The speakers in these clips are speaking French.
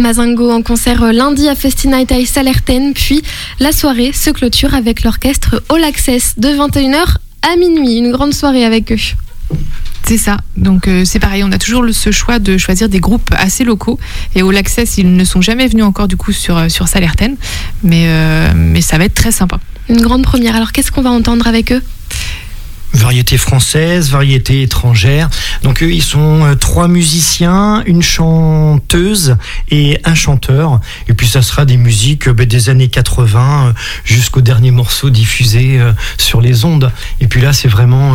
Mazingo en concert lundi à Festinite à Salertaine, puis la soirée se clôture avec l'orchestre All Access de 21h à minuit. Une grande soirée avec eux. C'est ça, donc c'est pareil, on a toujours ce choix de choisir des groupes assez locaux, et All Access, ils ne sont jamais venus encore du coup sur Salertaine, mais ça va être très sympa. Une grande première. Alors qu'est-ce qu'on va entendre avec eux ? Variété française, variété étrangère. Donc eux, ils sont 3 musiciens, une chanteuse et un chanteur. Et puis ça sera des musiques des années 80 jusqu'au dernier morceau diffusé sur les ondes. Et puis là, c'est vraiment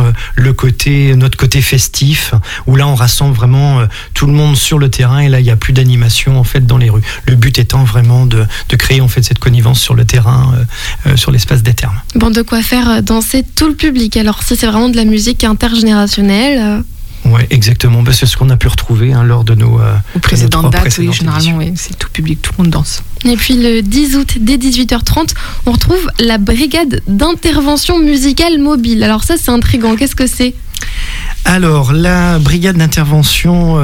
notre côté festif, où là, on rassemble vraiment tout le monde sur le terrain. Et là, il n'y a plus d'animation en fait dans les rues. Le but étant vraiment de créer en fait cette connivence sur le terrain, sur l'espace des termes. Bon, de quoi faire danser tout le public. Alors si c'est vraiment de la musique intergénérationnelle. Oui, exactement. C'est ce qu'on a pu retrouver lors de nos précédentes dates. Oui, généralement, c'est tout public, tout le monde danse. Et puis le 10 août, dès 18h30, on retrouve la brigade d'intervention musicale mobile. Alors ça, c'est intriguant. Qu'est-ce que c'est ? Alors, la brigade d'intervention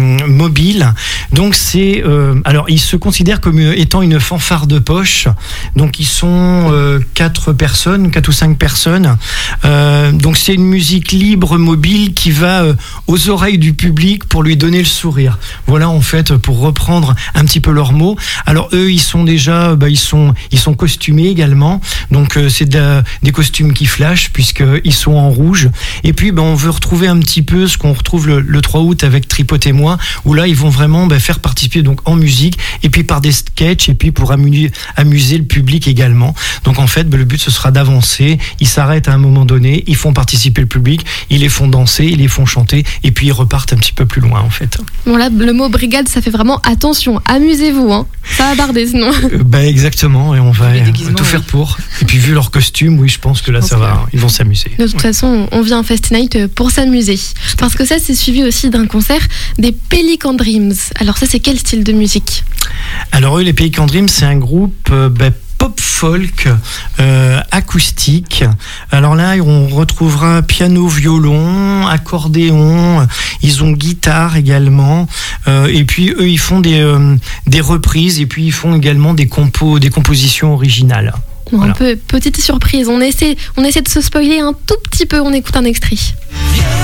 mobile, donc c'est... alors, ils se considèrent comme étant une fanfare de poche. Donc, ils sont 4 ou 5 personnes. Donc, c'est une musique libre, mobile, qui va aux oreilles du public pour lui donner le sourire. Voilà, en fait, pour reprendre un petit peu leurs mots. Alors, eux, ils sont déjà... ils sont costumés également. Donc, c'est des costumes qui flashent, puisqu'ils sont en rouge. Et puis, on veut retrouver un petit peu ce qu'on retrouve le 3 août avec Tripote-moi, où là ils vont vraiment faire participer donc en musique et puis par des sketchs et puis pour amuser le public également. Donc en fait le but ce sera d'avancer, ils s'arrêtent à un moment donné, ils font participer le public, ils les font danser, ils les font chanter et puis ils repartent un petit peu plus loin en fait. Bon là le mot brigade ça fait vraiment attention, amusez-vous ça va barder sinon. Exactement, et on va tout faire pour. Et puis vu leur costume, oui je pense que là ça va, ils vont s'amuser. De toute façon on vient à Festinite pour s'amuser. Parce que ça, c'est suivi aussi d'un concert des Pelican Dreams. Alors ça, c'est quel style de musique ? Alors eux, les Pelican Dreams, c'est un groupe pop-folk acoustique. Alors là, on retrouvera piano, violon, accordéon, ils ont guitare également. Et puis eux, ils font des reprises et puis ils font également des compositions originales. Voilà. Petite surprise, on essaie de se spoiler un tout petit peu, on écoute un extrait.